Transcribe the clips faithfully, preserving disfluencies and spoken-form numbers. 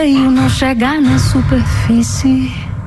veio não chegar na superfície.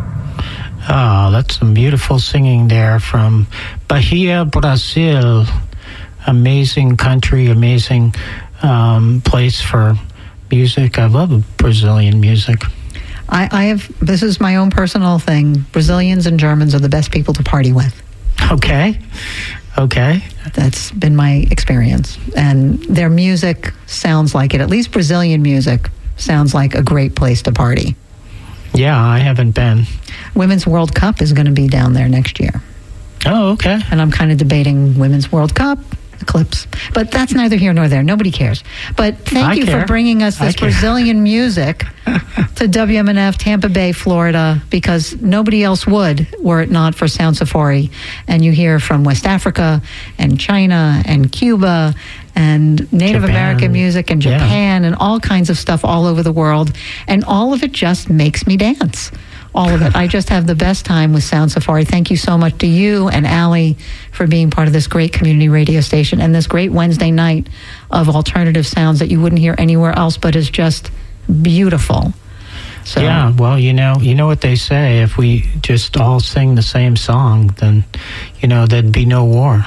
Oh, that's some beautiful singing there from Bahia, Brazil. Amazing country, amazing um, place for music. I love Brazilian music. I, I have, this is my own personal thing. Brazilians and Germans are the best people to party with. Okay. Okay. That's been my experience. And their music sounds like it. At least Brazilian music sounds like a great place to party. Yeah, I haven't been. Women's World Cup is going to be down there next year. Oh, okay. And I'm kind of debating Women's World Cup, Eclipse. But that's neither here nor there. Nobody cares. But thank I you care. for bringing us this Brazilian music to W M N F, Tampa Bay, Florida, because nobody else would were it not for Sound Safari. And you hear from West Africa and China and Cuba and Native Japan. American music and Japan yeah. and all kinds of stuff all over the world. And all of it just makes me dance. All of it. I just have the best time with Sound Safari. Thank you so much to you and Allie for being part of this great community radio station and this great Wednesday night of alternative sounds that you wouldn't hear anywhere else, but is just beautiful. So, yeah, well, you know, you know what they say, if we just all sing the same song, then, you know, there'd be no war.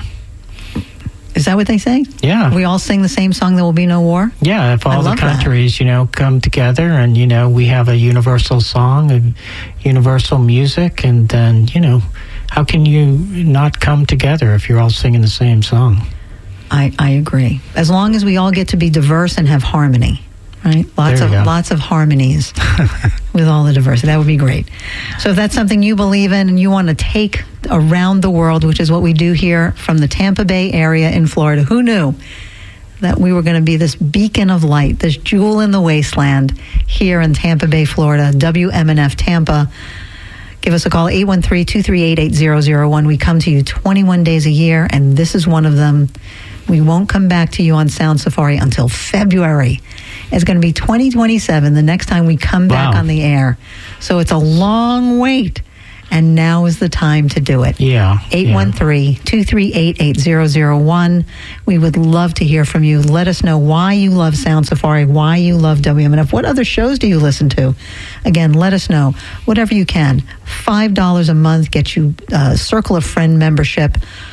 Is that what they say? Yeah. If we all sing the same song, there will be no war? Yeah, if all the countries, that. you know, come together and, you know, we have a universal song, a universal music, and then, you know, how can you not come together if you're all singing the same song? I, I agree. As long as we all get to be diverse and have harmony, right? Lots of go. lots of harmonies with all the diversity. That would be great. So if that's something you believe in and you want to take around the world, which is what we do here from the Tampa Bay area in Florida, who knew that we were going to be this beacon of light, this jewel in the wasteland here in Tampa Bay, Florida, W M N F Tampa. Give us a call, eight one three, two three eight, eight zero zero one. We come to you twenty-one days a year, and this is one of them. We won't come back to you on Sound Safari until February. It's going to be twenty twenty-seven, the next time we come back wow. on the air. So it's a long wait, and now is the time to do it. Yeah. eight one three, two three eight, eight zero zero one. We would love to hear from you. Let us know why you love Sound Safari, why you love W M N F. What other shows do you listen to? Again, let us know. Whatever you can. five dollars a month gets you a Circle of Friend membership.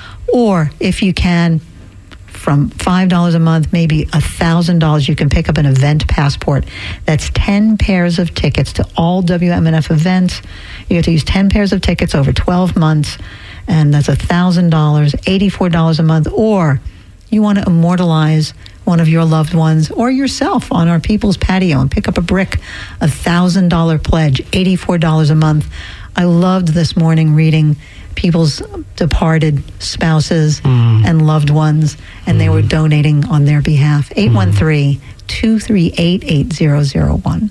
Or if you can, from five dollars a month, maybe one thousand dollars, you can pick up an event passport. That's ten pairs of tickets to all W M N F events. You get to use ten pairs of tickets over twelve months, and that's one thousand dollars, eighty-four dollars a month. Or you want to immortalize one of your loved ones or yourself on our People's Patio and pick up a brick, a one thousand dollars pledge, eighty-four dollars a month. I loved this morning reading people's departed spouses mm. and loved ones, and mm. they were donating on their behalf. eight one three, two three eight, eight zero zero one.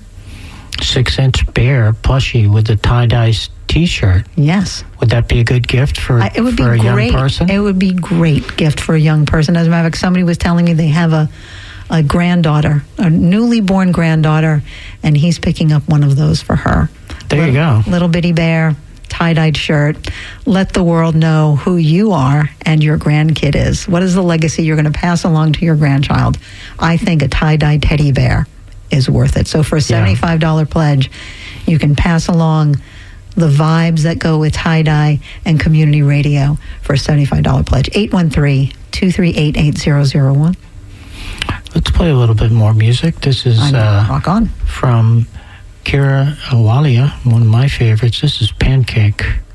Six-inch bear plushie with a tie-dye T-shirt. Yes. Would that be a good gift for, I, it would for be a great. young person? It would be great gift for a young person. As a matter of fact, somebody was telling me they have a, a granddaughter, a newly born granddaughter, and he's picking up one of those for her. There little, you go. Little bitty bear. Tie-dyed shirt. Let the world know who you are and your grandkid is. What is the legacy you're going to pass along to your grandchild? I think a tie-dyed teddy bear is worth it. So for a seventy-five dollars yeah. pledge, you can pass along the vibes that go with tie-dye and community radio for a seventy-five dollars pledge. eight one three, two three eight, eight zero zero one. Let's play a little bit more music. This is uh, rock on. From Kira Awalia, one of my favorites. This is Pancake.